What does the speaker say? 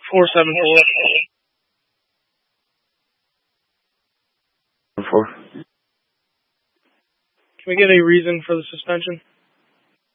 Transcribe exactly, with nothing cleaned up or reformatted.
Four seven four. Four. Can we get a reason for the suspension?